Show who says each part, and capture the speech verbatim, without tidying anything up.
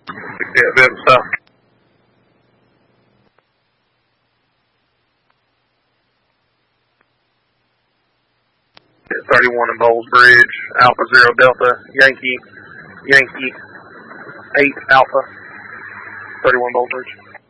Speaker 1: Yeah, good stuff. thirty-one in Bowles Bridge, Alpha Zero Delta, Yankee, Yankee, eight Alpha, thirty-one Bowles Bridge.